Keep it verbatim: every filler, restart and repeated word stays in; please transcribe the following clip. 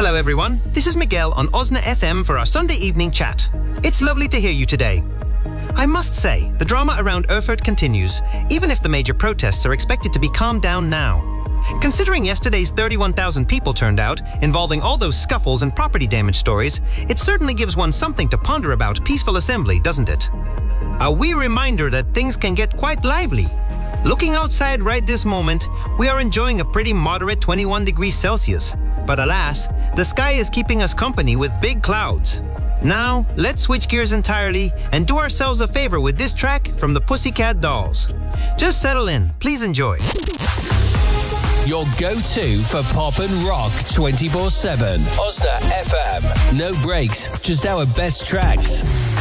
Hello everyone, this is Miguel on Osna F M for our Sunday evening chat. It's lovely to hear you today. I must say, the drama around Erfurt continues, even if the major protests are expected to be calmed down now. Considering yesterday's thirty-one thousand people turned out, involving all those scuffles and property damage stories, it certainly gives one something to ponder about peaceful assembly, doesn't it? A wee reminder that things can get quite lively. Looking outside right this moment, we are enjoying a pretty moderate twenty-one degrees Celsius. But alas, the sky is keeping us company with big clouds. Now, let's switch gears entirely and do ourselves a favor with this track from the Pussycat Dolls. Just settle in, please enjoy. Your go-to for pop and rock twenty-four seven. Osna F M. No breaks, just our best tracks.